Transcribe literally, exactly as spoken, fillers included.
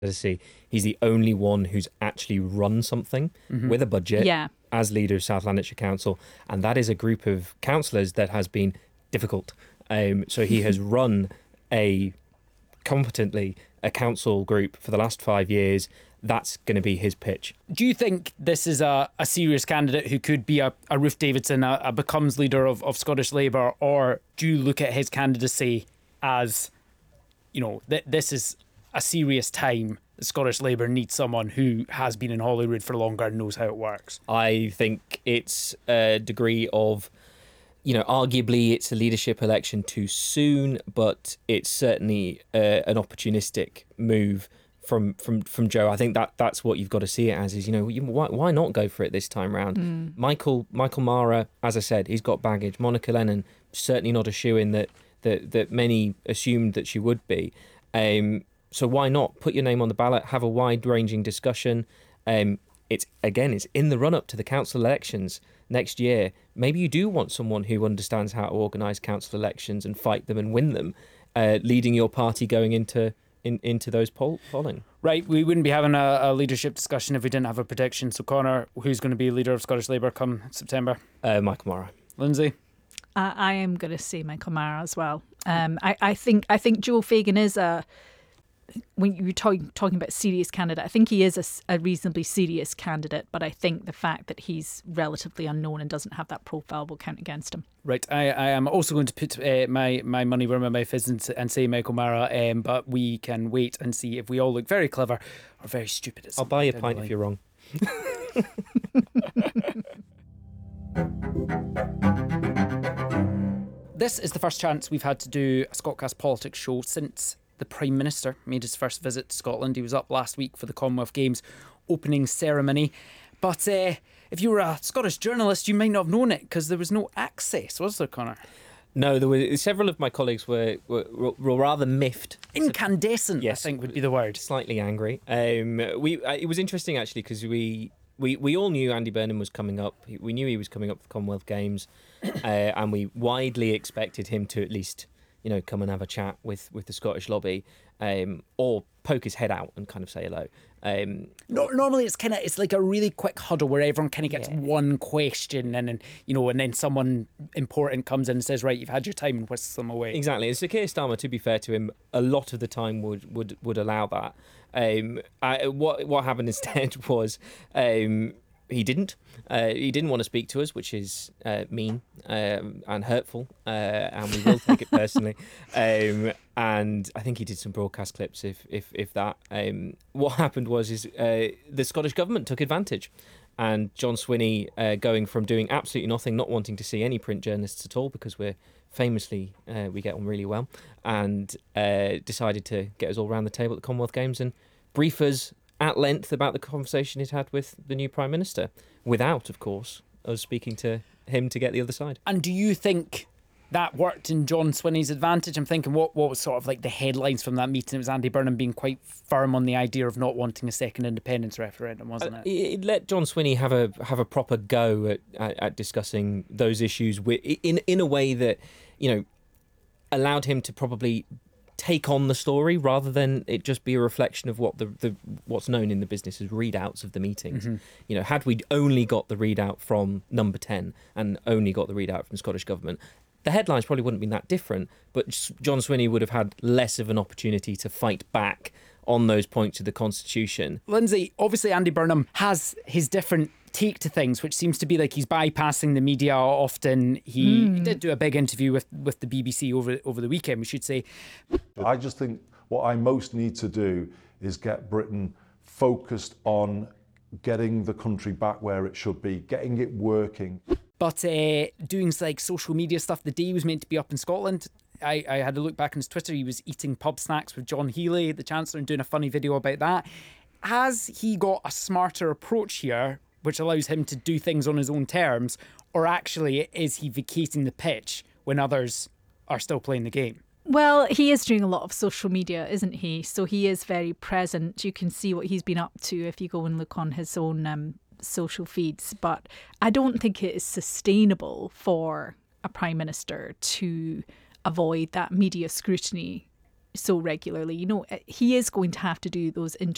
candidacy. He's the only one who's actually run something mm-hmm. with a budget yeah. as leader of South Lanarkshire Council, and that is a group of councillors that has been difficult. Um, so he has run a competently a council group for the last five years. That's going to be his pitch. Do you think this is a, a serious candidate who could be a, a Ruth Davidson, a, a becomes leader of, of Scottish Labour, or do you look at his candidacy as, you know, th- this is a serious time? Scottish Labour needs someone who has been in Holyrood for longer and knows how it works. I think it's a degree of, you know, arguably it's a leadership election too soon, but it's certainly uh, an opportunistic move from from from Joe. I think that that's what you've got to see it as, is, you know, you, why why not go for it this time round? Mm. Michael Michael Mara, as I said, he's got baggage. Monica Lennon, certainly not a shoo-in that, that, that many assumed that she would be. Um, so why not put your name on the ballot, have a wide-ranging discussion? Um, it's again, it's in the run-up to the council elections next year. Maybe you do want someone who understands how to organise council elections and fight them and win them, uh, leading your party going into in, into those poll- polling. Right, we wouldn't be having a, a leadership discussion if we didn't have a prediction. So, Conor, who's going to be leader of Scottish Labour come September? Uh, Michael Mara. Lindsay? Uh, I am going to say Michael Mara as well. Um, I, I think I think Joe Fagan is a, when you're talking talking about serious candidate, I think he is a, a reasonably serious candidate, but I think the fact that he's relatively unknown and doesn't have that profile will count against him. Right, I, I am also going to put uh, my, my money where my mouth is and, and say Michael Mara, um, but we can wait and see if we all look very clever or very stupid. At I'll buy you a pint if you're wrong. This is the first chance we've had to do a Scotcast Politics show since the Prime Minister made his first visit to Scotland. He was up last week for the Commonwealth Games opening ceremony. But uh, if you were a Scottish journalist, you might not have known it because there was no access, was there, Conor? No, there were several of my colleagues were were, were rather miffed. Incandescent, yes, I think would be the word. Slightly angry. Um, we uh, it was interesting actually because we, we we all knew Andy Burnham was coming up. We knew he was coming up for the Commonwealth Games, uh, and we widely expected him to at least, you know, come and have a chat with, with the Scottish lobby, um, or poke his head out and kind of say hello. Um, no, normally it's kind of it's like a really quick huddle where everyone kind of gets yeah. one question, and then you know, and then someone important comes in and says, "Right, you've had your time," and whisks them away. Exactly. And Sir Keir Starmer, to be fair to him, a lot of the time would would, would allow that. Um, I, what what happened instead was. Um, He didn't. Uh, he didn't want to speak to us, which is uh, mean um, and hurtful, uh, and we will take it personally. Um, and I think he did some broadcast clips, if if if that. Um, what happened was is uh, the Scottish government took advantage, and John Swinney, uh, going from doing absolutely nothing, not wanting to see any print journalists at all, because we're famously uh, we get on really well, and uh, decided to get us all around the table at the Commonwealth Games and brief us at length about the conversation he'd had with the new Prime Minister, without, of course, us speaking to him to get the other side. And do you think that worked in John Swinney's advantage? I'm thinking, what, what was sort of like the headlines from that meeting? It was Andy Burnham being quite firm on the idea of not wanting a second independence referendum, wasn't it? Uh, it let John Swinney have a have a proper go at, at, at discussing those issues with, in in a way that, you know, allowed him to probably take on the story rather than it just be a reflection of what the, the what's known in the business as readouts of the meetings. Mm-hmm. You know, had we only got the readout from Number ten and only got the readout from the Scottish Government, the headlines probably wouldn't have been that different, but John Swinney would have had less of an opportunity to fight back on those points of the Constitution. Lindsay, obviously Andy Burnham has his different take to things, which seems to be like he's bypassing the media often. He mm. did do a big interview with, with the B B C over over the weekend, we should say. I just think what I most need to do is get Britain focused on getting the country back where it should be, getting it working. But uh, doing like social media stuff, the day he was meant to be up in Scotland, I, I had a look back on his Twitter. He was eating pub snacks with John Healey, the Chancellor, and doing a funny video about that. Has he got a smarter approach here, which allows him to do things on his own terms, or actually is he vacating the pitch when others are still playing the game? Well, he is doing a lot of social media, isn't he? So he is very present. You can see what he's been up to if you go and look on his own um, social feeds. But I don't think it is sustainable for a Prime Minister to avoid that media scrutiny so regularly. You know, he is going to have to do those interviews